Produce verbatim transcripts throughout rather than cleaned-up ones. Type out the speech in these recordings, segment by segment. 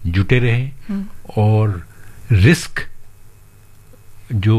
जुटे रहें और रिस्क जो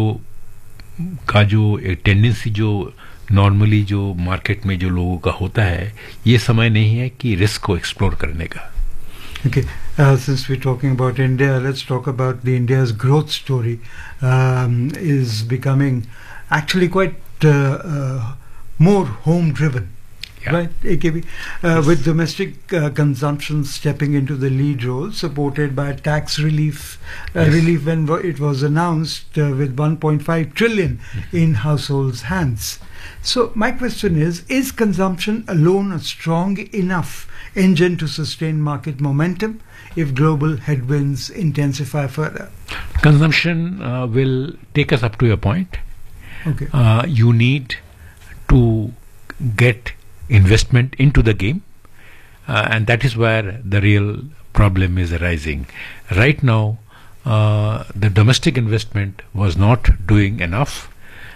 का जो एक टेंडेंसी जो नॉर्मली जो मार्केट में जो लोगों का होता है, ये समय नहीं है कि रिस्क को एक्सप्लोर करने का. Okay, uh, since we're talking about India, let's talk about the India's growth story. Um, is becoming actually quite uh, uh, more home driven. Yeah. Right, A K B, uh, yes. With domestic uh, consumption stepping into the lead role, supported by tax relief, uh, yes. relief when it was announced uh, with one point five trillion mm-hmm. in households' hands. So my question is, is consumption alone a strong enough engine to sustain market momentum if global headwinds intensify further? Consumption uh, will take us up to a point. Okay. Uh, you need to get investment into the game, uh, and that is where the real problem is arising. Right now, uh, the domestic investment was not doing enough,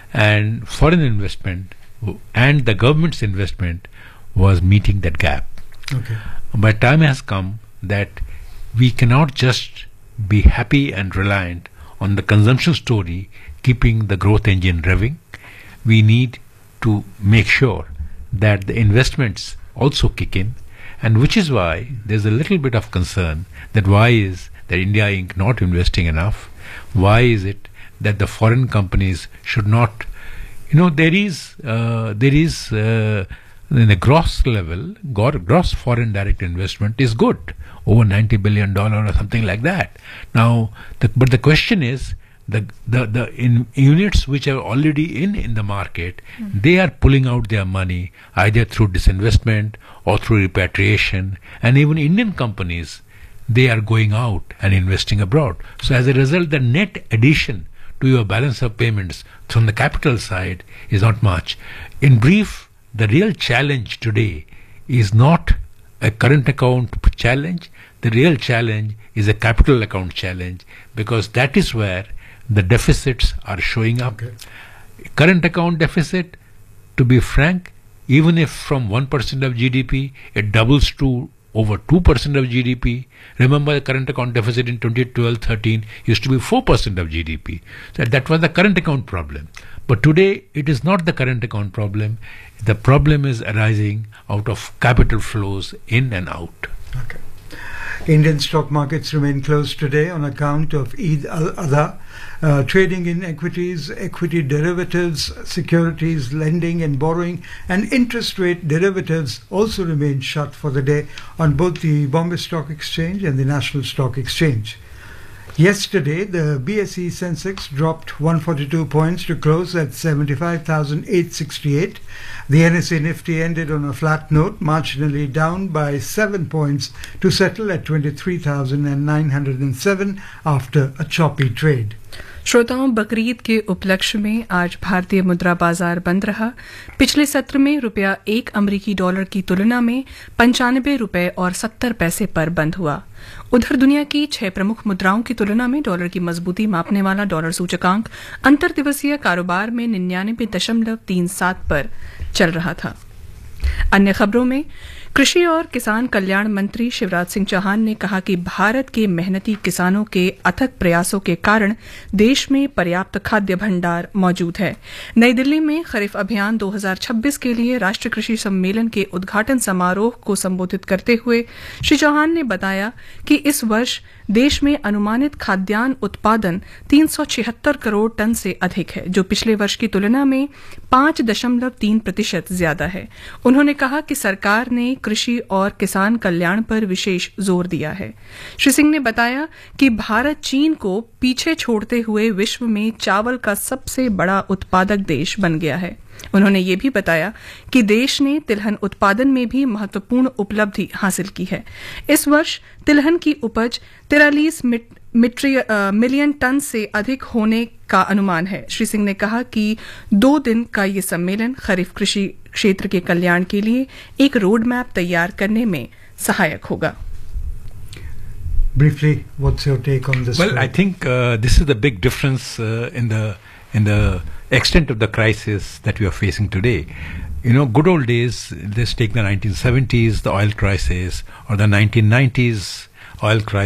and foreign investment and the government's investment was meeting that gap. Okay. But time has come that we cannot just be happy and reliant on the consumption story keeping the growth engine revving. We need to make sure that the investments also kick in, and which is why there's a little bit of concern that why is that India Incorporated not investing enough? Why is it that the foreign companies should not, you know, there is uh, there is uh, in the gross level, gross foreign direct investment is good, over ninety billion dollars or something like that. Now, the, but the question is, the the the in units which are already in in the market, mm-hmm. they are pulling out their money either through disinvestment or through repatriation, and even Indian companies, they are going out and investing abroad. So as a result, the net addition to your balance of payments from the capital side is not much. In brief, the real challenge today is not a current account challenge. The real challenge is a capital account challenge, because that is where the deficits are showing up. Okay. Current account deficit, to be frank, even if from one percent of G D P it doubles to over two percent of G D P. Remember, the current account deficit in twenty twelve thirteen used to be four percent of G D P. So that was the current account problem. But today it is not the current account problem. The problem is arising out of capital flows in and out. Okay. Indian stock markets remain closed today on account of Eid al-Adha. Uh, trading in equities, equity derivatives, securities, lending and borrowing, and interest rate derivatives also remain shut for the day on both the Bombay Stock Exchange and the National Stock Exchange. Yesterday, the B S E Sensex dropped one hundred forty-two points to close at seventy-five thousand eight hundred sixty-eight. The N S E Nifty ended on a flat note, marginally down by seven points to settle at twenty-three thousand nine hundred seven after a choppy trade. श्रोताओं, बकरीद के उपलक्ष्य में आज भारतीय मुद्रा बाजार बंद रहा. पिछले सत्र में रुपया एक अमरीकी डॉलर की तुलना में पंचानबे रुपए और सत्तर पैसे पर बंद हुआ. उधर दुनिया की छह प्रमुख मुद्राओं की तुलना में डॉलर की मजबूती मापने वाला डॉलर सूचकांक अंतर दिवसीय कारोबार में निन्यानबे दशमलव तीन सात पर चल रहा था. अन्य खबरों में, कृषि और किसान कल्याण मंत्री शिवराज सिंह चौहान ने कहा कि भारत के मेहनती किसानों के अथक प्रयासों के कारण देश में पर्याप्त खाद्य भंडार मौजूद है. नई दिल्ली में खरीफ अभियान दो हज़ार छब्बीस के लिए राष्ट्रीय कृषि सम्मेलन के उद्घाटन समारोह को संबोधित करते हुए श्री चौहान ने बताया कि इस वर्ष देश में अनुमानित खाद्यान्न उत्पादन तीन सौ छिहत्तर करोड़ टन से अधिक है, जो पिछले वर्ष की तुलना में पांच दशमलव तीन प्रतिशत ज्यादा है. उन्होंने कहा कि सरकार ने कृषि और किसान कल्याण पर विशेष जोर दिया है. श्री सिंह ने बताया कि भारत चीन को पीछे छोड़ते हुए विश्व में चावल का सबसे बड़ा उत्पादक देश बन गया है. उन्होंने ये भी बताया कि देश ने तिलहन उत्पादन में भी महत्वपूर्ण उपलब्धि हासिल की है. इस वर्ष तिलहन की उपज तिरालीस मिलियन टन से अधिक होने का अनुमान है. श्री सिंह ने कहा कि दो दिन का ये सम्मेलन खरीफ कृषि क्षेत्र के कल्याण के लिए एक रोड मैप तैयार करने में सहायक होगा. Briefly, what's your take on this? Well, story? I think uh, this is the big difference uh, in the in the extent of the crisis that we are facing today. You know, good old days, let's take the nineteen seventies, the oil crisis, or the nineteen nineties oil crisis.